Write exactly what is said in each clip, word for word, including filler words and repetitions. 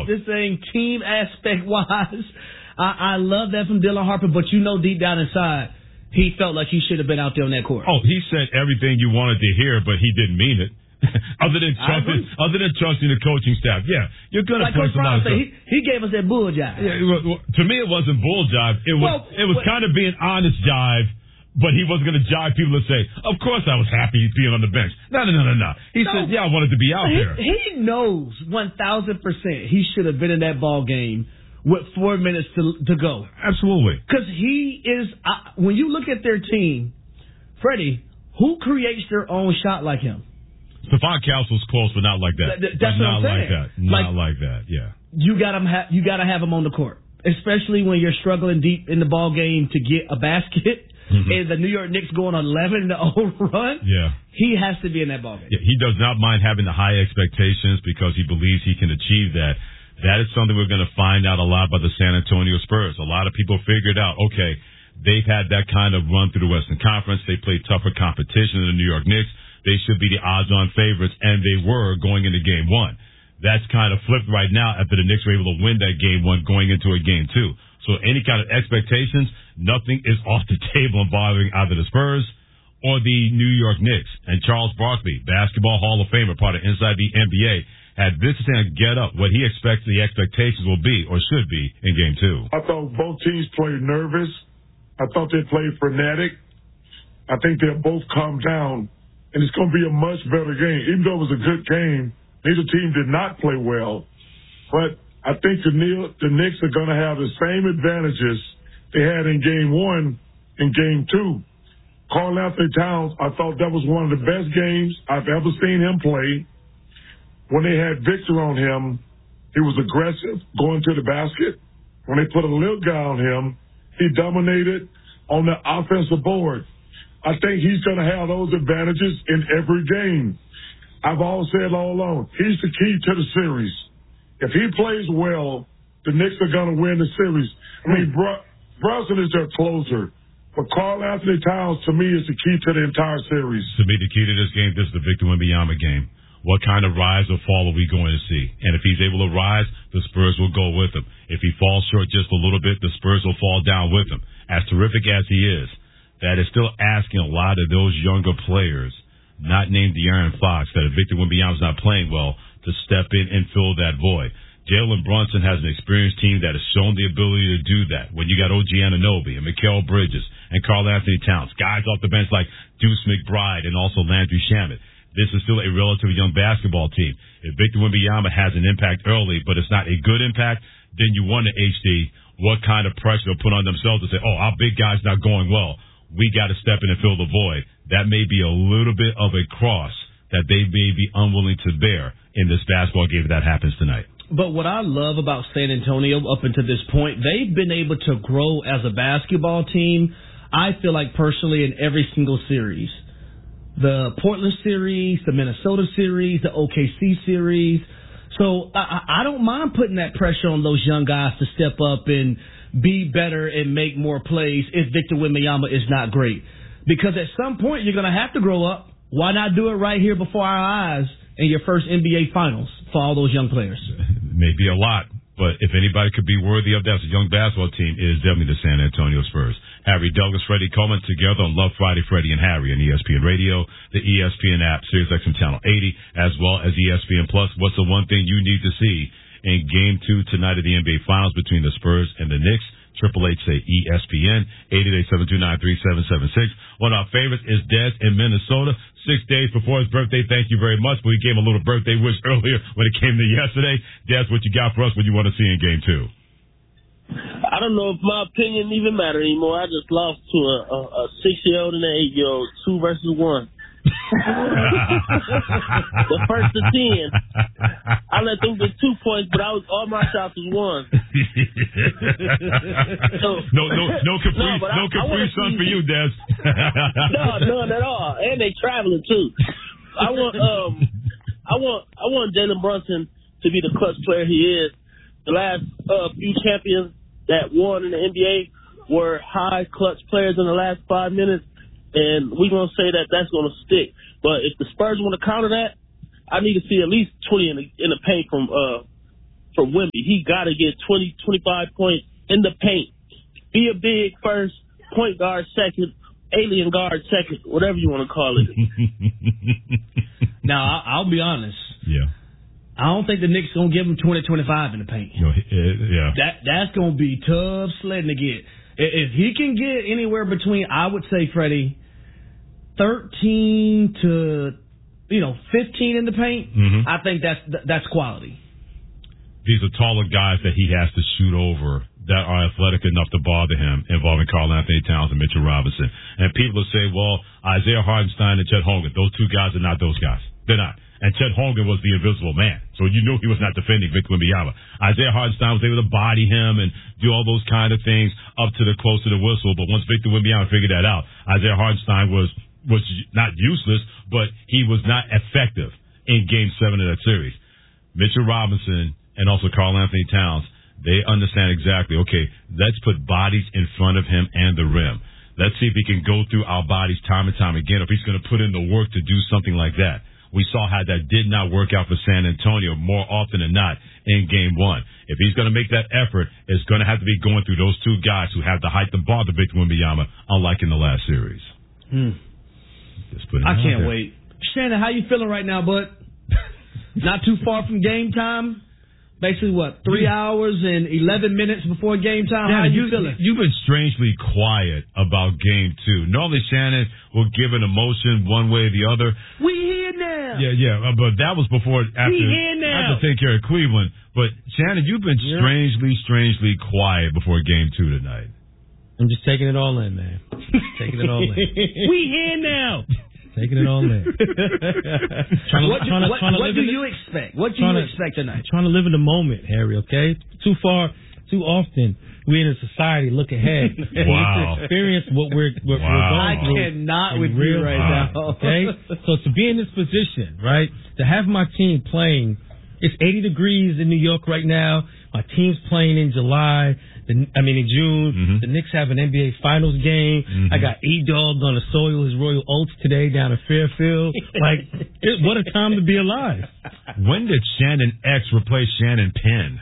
I'm just saying, team aspect wise, I, I love that from Dylan Harper. But you know, deep down inside, he felt like he should have been out there on that court. Oh, he said everything you wanted to hear, but he didn't mean it. other than trusting, other than trusting the coaching staff, yeah, you're gonna like play Coach some Brown said, stuff. he, he gave us that bull jive. Yeah, well, to me, it wasn't bull jive. It was well, it was well, kind of being honest jive, but he wasn't going to jive people to say, "Of course, I was happy being on the bench." No, no, no, no, no. He no, said, "Yeah, I wanted to be out he, there." He knows one thousand percent he should have been in that ball game with four minutes to to go. Absolutely, because he is. Uh, when you look at their team, Freddie, who creates their own shot like him? Stephon Castle's close, but not like that. Th- that's but what I'm not saying. like that. Not like, like that. Yeah. You got him. Ha- you got to have him on the court, especially when you're struggling deep in the ball game to get a basket. Mm-hmm. And the New York Knicks going on eleven to oh run. Yeah. He has to be in that ball game. Yeah, he does not mind having the high expectations because he believes he can achieve that. That is something we're going to find out a lot by the San Antonio Spurs. A lot of people figured out, okay, they've had that kind of run through the Western Conference. They played tougher competition than the New York Knicks. They should be the odds-on favorites, and they were going into game one. That's kind of flipped right now after the Knicks were able to win that game one going into a game two. So any kind of expectations, nothing is off the table involving either the Spurs or the New York Knicks. And Charles Barkley, Basketball Hall of Famer, part of Inside the N B A, had this to get up what he expects the expectations will be or should be in game two. I thought both teams played nervous. I thought they played frenetic. I think they'll both calm down. And it's going to be a much better game. Even though it was a good game, neither team did not play well. But I think the, the Knicks are going to have the same advantages they had in game one and game two. Karl Anthony Towns, I thought that was one of the best games I've ever seen him play. When they had Victor on him, he was aggressive, going to the basket. When they put a little guy on him, he dominated on the offensive board. I think he's going to have those advantages in every game. I've always said all along, he's the key to the series. If he plays well, the Knicks are going to win the series. I mean, Br- Brunson is their closer, but Karl Anthony Towns, to me, is the key to the entire series. To me, the key to this game, this is the Victor Wembanyama game. What kind of rise or fall are we going to see? And if he's able to rise, the Spurs will go with him. If he falls short just a little bit, the Spurs will fall down with him. As terrific as he is, that is still asking a lot of those younger players, not named De'Aaron Fox, that if Victor Wembanyama's not playing well, to step in and fill that void. Jalen Brunson has an experienced team that has shown the ability to do that. When you got O G Anunoby and Mikal Bridges and Karl Anthony Towns, guys off the bench like Deuce McBride and also Landry Shamet, this is still a relatively young basketball team. If Victor Wembanyama has an impact early, but it's not a good impact, then you wonder, H D, what kind of pressure they'll put on themselves to say, oh, our big guy's not going well. We got to step in and fill the void. That may be a little bit of a cross that they may be unwilling to bear in this basketball game if that happens tonight. But what I love about San Antonio up until this point, they've been able to grow as a basketball team, I feel like personally, in every single series. The Portland series, the Minnesota series, the O K C series. So I, I don't mind putting that pressure on those young guys to step up and be better and make more plays if Victor Wembanyama is not great. Because at some point you're going to have to grow up. Why not do it right here before our eyes in your first N B A Finals for all those young players? Maybe a lot, but if anybody could be worthy of that as a young basketball team, it is definitely the San Antonio Spurs. Harry Douglas, Freddie Coleman together on Love Friday, Freddie and Harry on E S P N Radio, the E S P N app, SiriusXM Channel eighty, as well as E S P N Plus. What's the one thing you need to see in Game two tonight of the N B A Finals between the Spurs and the Knicks? Triple H say E S P N, eight eight eight, seven two nine, three seven seven six. One of our favorites is Des in Minnesota. Six days before his birthday. Thank you very much. But we gave him a little birthday wish earlier when it came to yesterday. Des, what you got for us? What you want to see in Game two? I don't know if my opinion even matter anymore. I just lost to a, a, a six-year-old and an eight-year-old, two versus one. The first to ten, I let them get two points, but I was all my shots was one. So, no, no, no Capri, no, no Capri Sun for you, Des. No, none at all, and they traveling too. I want, um, I want, I want Jalen Brunson to be the clutch player he is. The last uh, few champions that won in the N B A were high clutch players in the last five minutes. And we're going to say that that's going to stick. But if the Spurs want to counter that, I need to see at least twenty in the, in the paint from uh, from Wemby. He got to get twenty, twenty-five points in the paint. Be a big first, point guard second, alien guard second, whatever you want to call it. Now, I'll be honest. Yeah. I don't think the Knicks going to give him twenty, twenty-five in the paint. You know, yeah. That That's going to be tough sledding to get. If he can get anywhere between, I would say, Freddie, thirteen to, you know, fifteen in the paint, mm-hmm. I think that's that's quality. These are taller guys that he has to shoot over that are athletic enough to bother him, involving Karl Anthony Towns and Mitchell Robinson. And people will say, well, Isaiah Hartenstein and Chet Holmgren, those two guys are not those guys. They're not. And Chet Holmgren was the invisible man, so you knew he was not defending Victor Wembanyama. Isaiah Hartenstein was able to body him and do all those kind of things up to the close to the whistle. But once Victor Wembanyama figured that out, Isaiah Hartenstein was was not useless, but he was not effective in Game Seven of that series. Mitchell Robinson and also Karl Anthony Towns, they understand exactly. Okay, let's put bodies in front of him and the rim. Let's see if he can go through our bodies time and time again. If he's going to put in the work to do something like that. We saw how that did not work out for San Antonio more often than not in Game One. If he's going to make that effort, it's going to have to be going through those two guys who have the height to bother Victor Wembanyama, unlike in the last series. Hmm. Just put it I can't there. wait. Shannon, how you feeling right now, bud? Not too far from game time? Basically, what, three hours and eleven minutes before game time? Yeah, how you you feeling? You've been strangely quiet about Game Two. Normally, Shannon will give an emotion one way or the other. We here now. Yeah, yeah, uh, but that was before after we here now. after take care of Cleveland. But Shannon, you've been yeah. strangely, strangely quiet before Game Two tonight. I'm just taking it all in, man. Taking it all in. We here now. Taking it all in. trying to, what do, trying to, what, trying to what do in you the, expect? What do you to, expect tonight? Trying to live in the moment, Harry, okay? Too far, too often, we in a society look ahead. Wow. We need to experience what we're, what wow. we're going I through. cannot in with real you right time, now. Okay? So to be in this position, right, to have my team playing, it's eighty degrees in New York right now. My team's playing in July. The, I mean, in June, mm-hmm. the Knicks have an N B A Finals game. Mm-hmm. I got E-Dog on the soil his Royal Oats today down in Fairfield. Like, it, what a time to be alive. When did Shannon X replace Shannon Penn?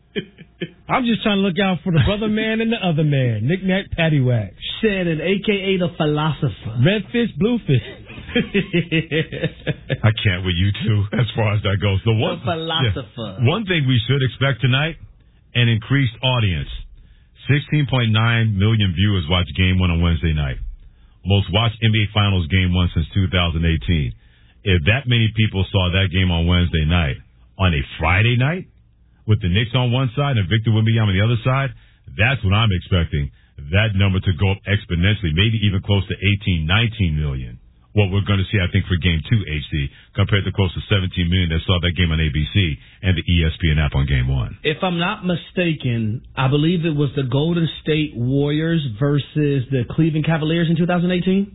I'm just trying to look out for the brother man and the other man. Knick-knack, paddywhack. Shannon, a k a the philosopher. Red fish, blue fish. I can't with you two as far as that goes. The, one, the philosopher. Yeah, one thing we should expect tonight, an increased audience. sixteen point nine million viewers watched Game one on Wednesday night. Most watched N B A Finals Game one since two thousand eighteen. If that many people saw that game on Wednesday night, on a Friday night, with the Knicks on one side and Victor Wembanyama on the other side, that's what I'm expecting. That number to go up exponentially, maybe even close to eighteen, nineteen million. What we're going to see, I think, for Game two, H D, compared to close to seventeen million that saw that game on A B C and the E S P N app on Game one. If I'm not mistaken, I believe it was the Golden State Warriors versus the Cleveland Cavaliers in two thousand eighteen.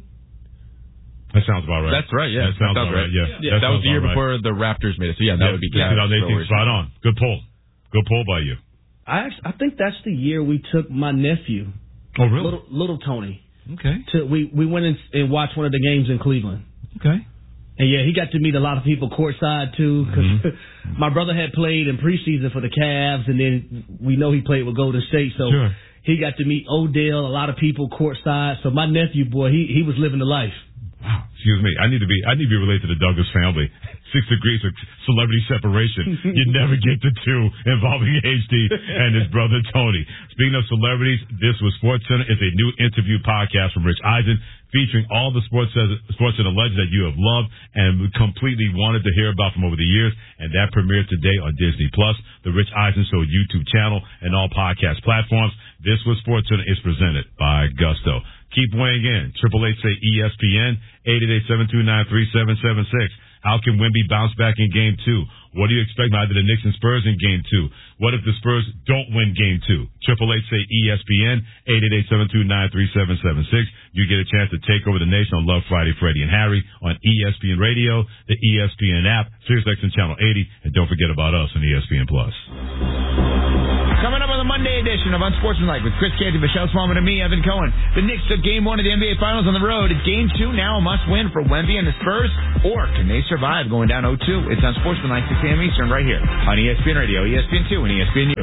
That sounds about right. That's right, yeah. That sounds that about right, yeah. yeah. That, that was the year right. before the Raptors made it. So, yeah, that yeah, would be yeah, twenty eighteen, spot on. Good pull. Good pull by you. I actually, I think that's the year we took my nephew. Oh, really? Little, little Tony. Okay. To, we, we went in and watched one of the games in Cleveland. Okay. And, yeah, he got to meet a lot of people courtside, too, because mm-hmm. my brother had played in preseason for the Cavs, and then we know he played with Golden State, so sure. he got to meet Odell, a lot of people courtside. So my nephew, boy, he, he was living the life. Wow. Excuse me. I need to be I need to be related to the Douglas family. Six degrees of celebrity separation. You never get to two involving H D and his brother Tony. Speaking of celebrities, this was SportsCenter. It's a new interview podcast from Rich Eisen featuring all the sports SportsCenter legends that you have loved and completely wanted to hear about from over the years. And that premieres today on Disney Plus, the Rich Eisen Show YouTube channel, and all podcast platforms. This was SportsCenter is presented by Gusto. Keep weighing in. Triple H say E S P N, eight eight eight, seven two nine, three seven seven six. How can Wemby bounce back in Game two? What do you expect out of the Knicks and Spurs in Game two? What if the Spurs don't win Game two? Triple H say E S P N, eight eight eight, seven two nine, three seven seven six. You get a chance to take over the nation on Love Friday, Freddie and Harry on E S P N Radio, the E S P N app, SiriusXM Channel eighty, and don't forget about us on E S P N Plus. Coming up on the Monday edition of Unsportsmanlike with Chris Canty, Michelle Smallman, and me, Evan Cohen. The Knicks took Game One of the N B A Finals on the road. Game Two now a must-win for Wemby and the Spurs, or can they survive going down oh two? It's Unsportsmanlike, six a.m. Eastern, right here on E S P N Radio, E S P N two, and E S P N U.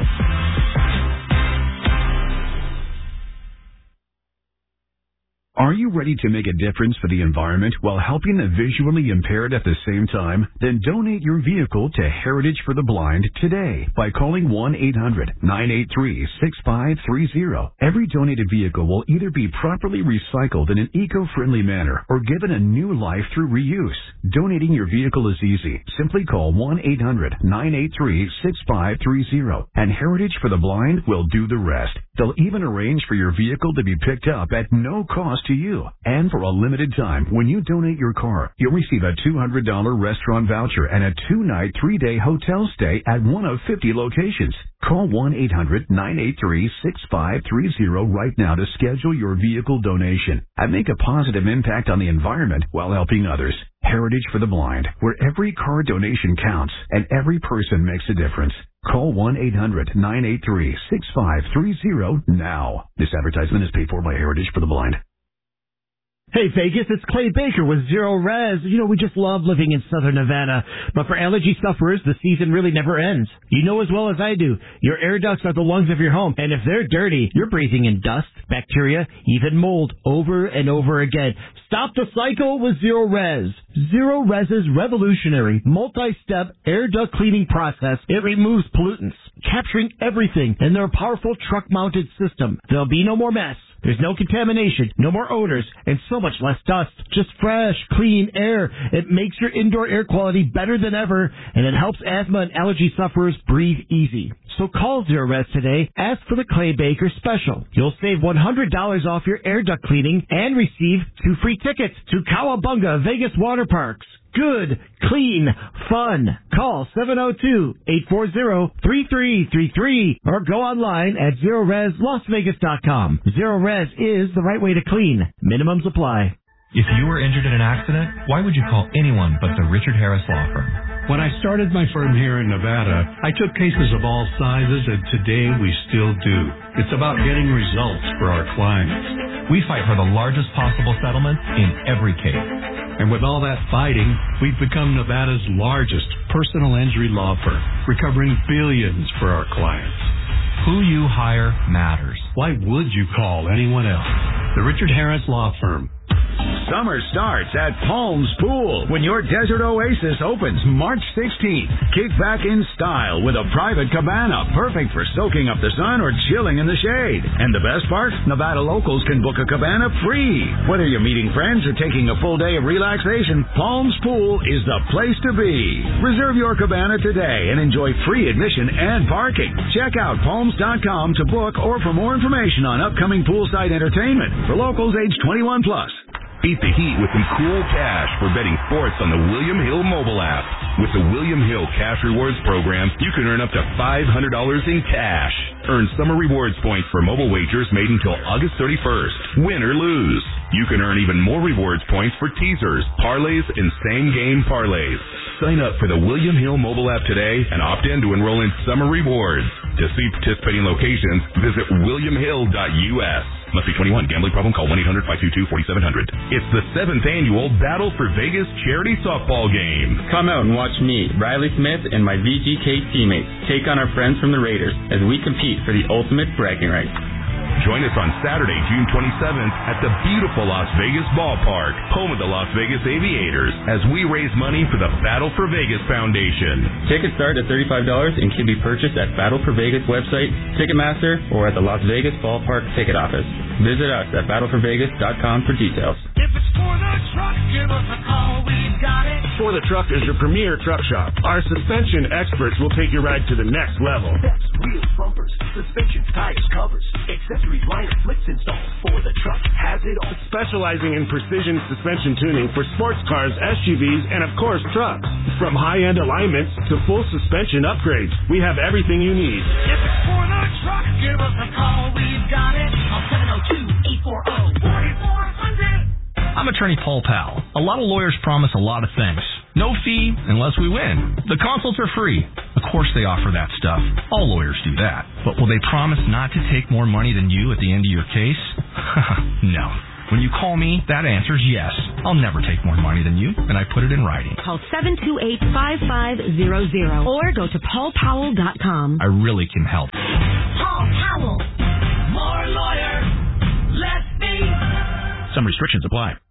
Are you ready to make a difference for the environment while helping the visually impaired at the same time? Then donate your vehicle to Heritage for the Blind today by calling one eight hundred nine eight three six five three zero. Every donated vehicle will either be properly recycled in an eco-friendly manner or given a new life through reuse. Donating your vehicle is easy. Simply call one eight hundred nine eight three six five three zero and Heritage for the Blind will do the rest. They'll even arrange for your vehicle to be picked up at no cost to you. And for a limited time, when you donate your car, you'll receive a two hundred dollars restaurant voucher and a two-night, three-day hotel stay at one of fifty locations. Call one eight hundred nine eight three six five three zero right now to schedule your vehicle donation and make a positive impact on the environment while helping others. Heritage for the Blind, where every car donation counts and every person makes a difference. Call one eight hundred nine eight three six five three zero now. This advertisement is paid for by Heritage for the Blind. Hey Vegas, it's Clay Baker with Zero Res. You know, we just love living in Southern Nevada, but for allergy sufferers, the season really never ends. You know as well as I do, your air ducts are the lungs of your home, and if they're dirty, you're breathing in dust, bacteria, even mold over and over again. Stop the cycle with Zero Res. Zero Res's revolutionary multi-step air duct cleaning process, it removes pollutants, capturing everything in their powerful truck-mounted system. There'll be no more mess. There's no contamination, no more odors, and so much less dust. Just fresh, clean air. It makes your indoor air quality better than ever, and it helps asthma and allergy sufferers breathe easy. So call Zero Res today. Ask for the Clay Baker special. You'll save one hundred dollars off your air duct cleaning and receive two free tickets to Cowabunga Vegas Water Parks. Good, clean, fun. Call seven oh two, eight four zero, three three three three or go online at zero res las vegas dot com. Zero Res is the right way to clean. Minimums apply. If you were injured in an accident, why would you call anyone but the Richard Harris Law Firm? When I started my firm here in Nevada, I took cases of all sizes, and today we still do. It's about getting results for our clients. We fight for the largest possible settlements in every case. And with all that fighting, we've become Nevada's largest personal injury law firm, recovering billions for our clients. Who you hire matters. Why would you call anyone else? The Richard Harris Law Firm. Summer starts at Palms Pool when your desert oasis opens March sixteenth. Kick back in style with a private cabana, perfect for soaking up the sun or chilling in the shade. And the best part? Nevada locals can book a cabana free. Whether you're meeting friends or taking a full day of relaxation, Palms Pool is the place to be. Reserve your cabana today and enjoy free admission and parking. Check out palms dot com to book or for more information on upcoming poolside entertainment for locals age twenty-one plus. Beat the heat with some cool cash for betting sports on the William Hill mobile app. With the William Hill Cash Rewards program, you can earn up to five hundred dollars in cash. Earn summer rewards points for mobile wagers made until August thirty-first. Win or lose. You can earn even more rewards points for teasers, parlays, and same-game parlays. Sign up for the William Hill mobile app today and opt in to enroll in summer rewards. To see participating locations, visit william hill dot u s. Must be twenty-one. Gambling problem? Call one eight hundred five two two four seven zero zero. It's the seventh annual Battle for Vegas charity softball game. Come out and watch me, Riley Smith, and my V G K teammates take on our friends from the Raiders as we compete for the ultimate bragging rights. Join us on Saturday, June twenty-seventh at the beautiful Las Vegas Ballpark, home of the Las Vegas Aviators, as we raise money for the Battle for Vegas Foundation. Tickets start at thirty-five dollars and can be purchased at Battle for Vegas website, Ticketmaster, or at the Las Vegas Ballpark ticket office. Visit us at battle for vegas dot com for details. If it's for the truck, give us a call, we've got it. For the Truck is your premier truck shop. Our suspension experts will take your ride to the next level. Steps, wheels, bumpers, suspension, tires, covers, accessories, liner, flips installed. For the Truck has it all. Specializing in precision suspension tuning for sports cars, S U Vs, and of course trucks. From high-end alignments to full suspension upgrades, we have everything you need. If it's for the truck, give us a call, we've got it. Call seven oh two, eight four oh, four four zero zero. I'm attorney Paul Powell. A lot of lawyers promise a lot of things. No fee unless we win. The consults are free. Of course they offer that stuff. All lawyers do that. But will they promise not to take more money than you at the end of your case? No. When you call me, that answer's yes. I'll never take more money than you, and I put it in writing. Call seven two eight, five five zero zero or go to paul powell dot com. I really can help. Paul Powell. More lawyer, less fee. Some restrictions apply.